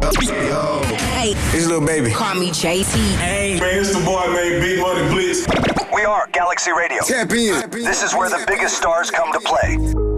Yo. Hey, it's Lil Baby. Call me JT. Hey, man, it's the boy named Big Money Blitz. We are Galaxy Radio. Tap in. This is where the biggest stars come to play.